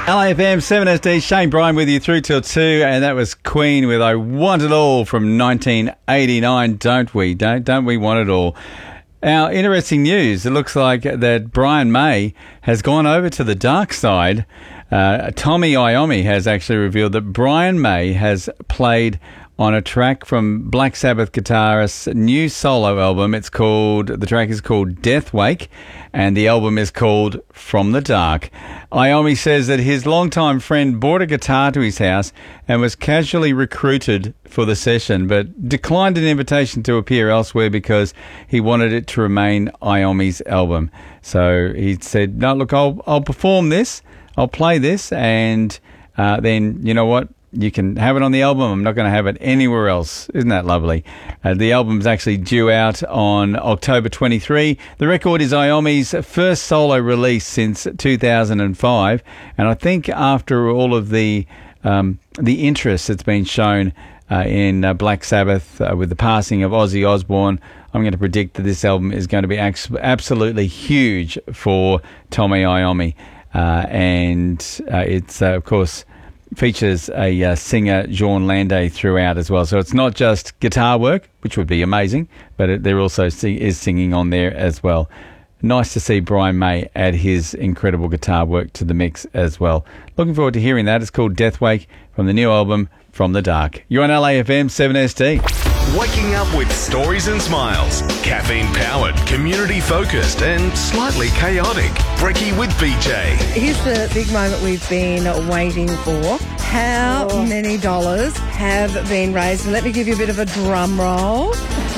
LAFM 7SD, Shane Bryan with you through till 2, and that was Queen with I Want It All from 1989. Don't we? Don't we want it all? Now, interesting news. It looks like that Brian May has gone over to the dark side. Tommy Iommi has actually revealed that Brian May has played on a track from Black Sabbath guitarist's new solo album. The track is called Death Wake, and the album is called From the Dark. Iommi says that his longtime friend brought a guitar to his house and was casually recruited for the session, but declined an invitation to appear elsewhere because he wanted it to remain Iommi's album. So he said, no, look, I'll perform this, I'll play this, and then, you know what? You can have it on the album. I'm not going to have it anywhere else. Isn't that lovely? The album's actually due out on October 23. The record is Iommi's first solo release since 2005. And I think after all of the interest that's been shown in Black Sabbath with the passing of Ozzy Osbourne, I'm going to predict that this album is going to be absolutely huge for Tommy Iommi. And it's, of course, features a singer, Jean Landé, throughout as well. So it's not just guitar work, which would be amazing, but there also is singing on there as well. Nice to see Brian May add his incredible guitar work to the mix as well. Looking forward to hearing that. It's called Death Wake from the new album, From the Dark. You're on LAFM 7SD. Waking up with stories and smiles. Caffeine-powered, community-focused and slightly chaotic. Brekkie with BJ. Here's the big moment we've been waiting for. How many dollars have been raised? And let me give you a bit of a drum roll.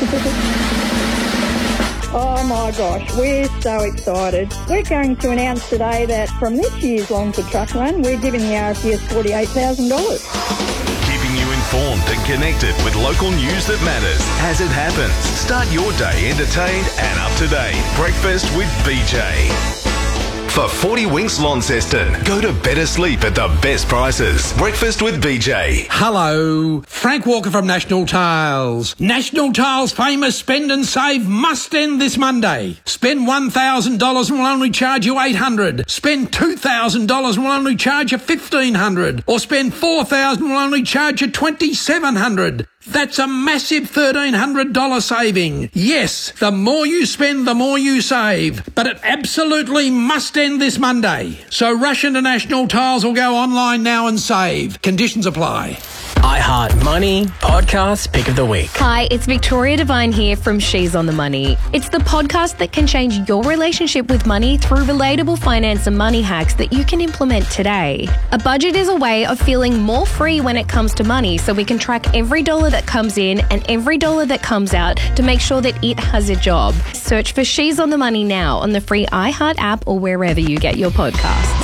Oh my gosh, we're so excited. We're going to announce today that from this year's Longford Truck Run, we're giving the RFDS $48,000. Informed and connected with local news that matters as it happens. Start your day entertained and up to date. Breakfast with BJ. For 40 Winks Launceston, go to better sleep at the best prices. Breakfast with BJ. Hello, Frank Walker from National Tiles. National Tiles' famous Spend and Save must end this Monday. Spend $1,000 and we'll only charge you $800. Spend $2,000 and we'll only charge you $1,500. Or spend $4,000 and we'll only charge you $2,700. That's a massive $1,300 saving. Yes, the more you spend, the more you save. But it absolutely must end this Monday. So rush into National Tiles or go online now and save. Conditions apply. iHeart Money Podcast Pick of the Week. Hi, it's Victoria Devine here from She's on the Money. It's the podcast that can change your relationship with money through relatable finance and money hacks that you can implement today. A budget is a way of feeling more free when it comes to money, so we can track every dollar that comes in and every dollar that comes out to make sure that it has a job. Search for She's on the Money now on the free iHeart app or wherever you get your podcasts.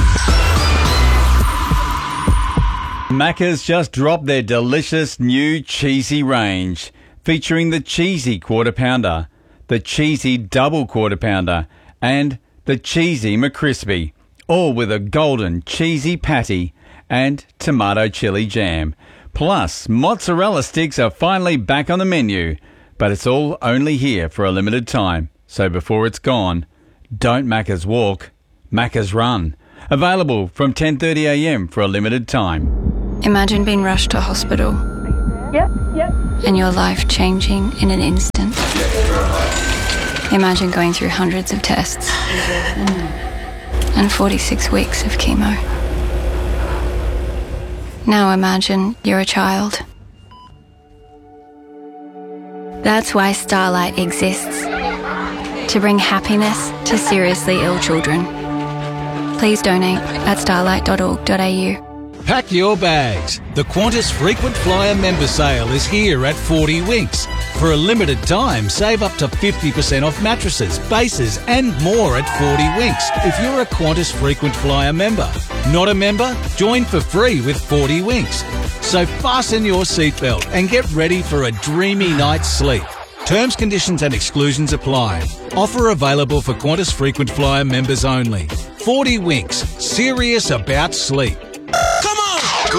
Macca's just dropped their delicious new cheesy range, featuring the cheesy quarter pounder, the cheesy double quarter pounder, and the cheesy McCrispy, all with a golden cheesy patty and tomato chili jam. Plus, mozzarella sticks are finally back on the menu, but it's all only here for a limited time. So before it's gone, don't Macca's walk, Macca's run. Available from 10:30 a.m. for a limited time. Imagine being rushed to hospital. Yep. And your life changing in an instant. Imagine going through hundreds of tests and 46 weeks of chemo. Now imagine you're a child. That's why Starlight exists. To bring happiness to seriously ill children. Please donate at starlight.org.au. Pack your bags. The Qantas Frequent Flyer member sale is here at 40 Winks. For a limited time, save up to 50% off mattresses, bases and more at 40 Winks if you're a Qantas Frequent Flyer member. Not a member? Join for free with 40 Winks. So fasten your seatbelt and get ready for a dreamy night's sleep. Terms, conditions and exclusions apply. Offer available for Qantas Frequent Flyer members only. 40 Winks. Serious about sleep.